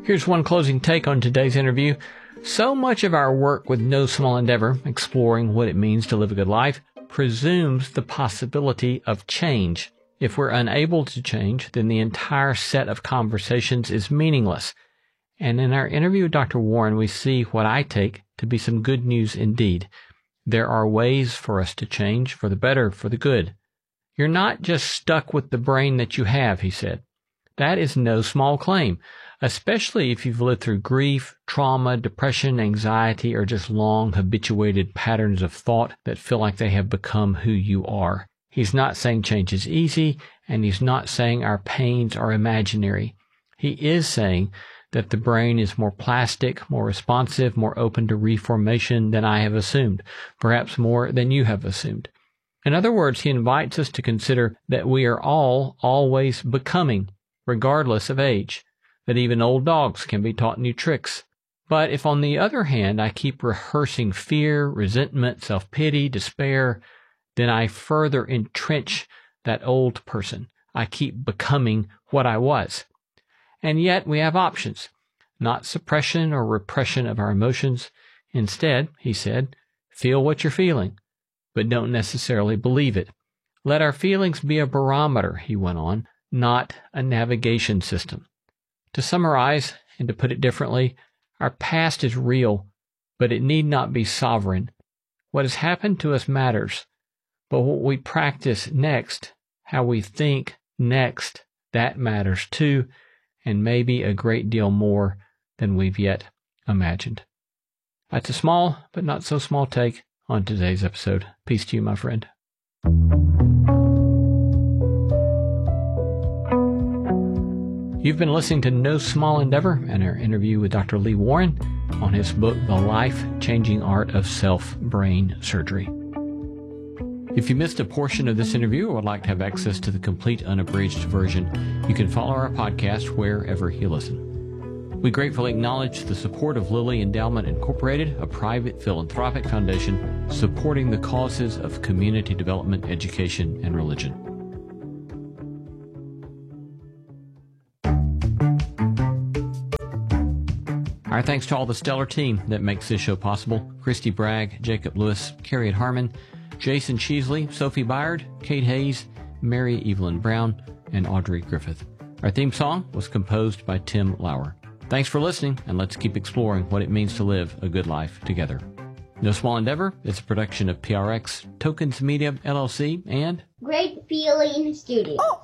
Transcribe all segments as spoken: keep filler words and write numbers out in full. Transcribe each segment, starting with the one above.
Here's one closing take on today's interview. So much of our work with No Small Endeavor, exploring what it means to live a good life, presumes the possibility of change. If we're unable to change, then the entire set of conversations is meaningless. And in our interview with Doctor Warren, we see what I take to be some good news indeed. There are ways for us to change, for the better, for the good. You're not just stuck with the brain that you have, he said. That is no small claim, especially if you've lived through grief, trauma, depression, anxiety, or just long habituated patterns of thought that feel like they have become who you are. He's not saying change is easy, and he's not saying our pains are imaginary. He is saying that the brain is more plastic, more responsive, more open to reformation than I have assumed, perhaps more than you have assumed. In other words, he invites us to consider that we are all always becoming, regardless of age, that even old dogs can be taught new tricks. But if on the other hand I keep rehearsing fear, resentment, self-pity, despair, then I further entrench that old person. I keep becoming what I was. And yet we have options, not suppression or repression of our emotions. Instead, he said, feel what you're feeling, but don't necessarily believe it. Let our feelings be a barometer, he went on, not a navigation system. To summarize, and to put it differently, our past is real, but it need not be sovereign. What has happened to us matters, but what we practice next, how we think next, that matters too, and maybe a great deal more than we've yet imagined. That's a small, but not so small take on today's episode. Peace to you, my friend. You've been listening to No Small Endeavor and our interview with Doctor Lee Warren on his book, The Life-Changing Art of Self-Brain Surgery. If you missed a portion of this interview or would like to have access to the complete unabridged version, you can follow our podcast wherever you listen. We gratefully acknowledge the support of Lilly Endowment Incorporated, a private philanthropic foundation supporting the causes of community development, education, and religion. Our thanks to all the stellar team that makes this show possible. Christy Bragg, Jacob Lewis, Carrie Harmon, Jason Cheesley, Sophie Byard, Kate Hayes, Mary Evelyn Brown, and Audrey Griffith. Our theme song was composed by Tim Lauer. Thanks for listening, and let's keep exploring what it means to live a good life together. No Small Endeavor is a production of P R X, Tokens Media, L L C, and Great Feeling Studio. Oh.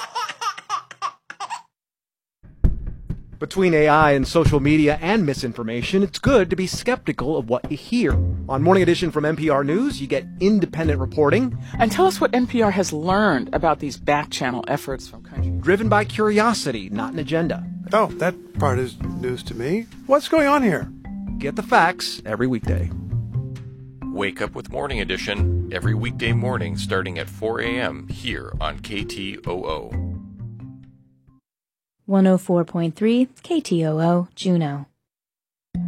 Between A I and social media and misinformation, it's good to be skeptical of what you hear. On Morning Edition from N P R News, you get independent reporting. And tell us what N P R has learned about these back-channel efforts from countries. Driven by curiosity, not an agenda. Oh, that part is news to me. What's going on here? Get the facts every weekday. Wake up with Morning Edition every weekday morning starting at four a.m. here on K T O O. one oh four point three K T O O, Juneau.